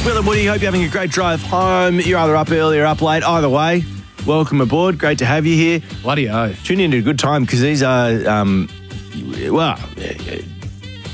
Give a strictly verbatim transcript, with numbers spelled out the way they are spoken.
It's Will and Woody. Hope you're having a great drive home. You're either up early or up late. Either way, welcome aboard. Great to have you here. Bloody oh. Tune in at a good time because these are, um, well,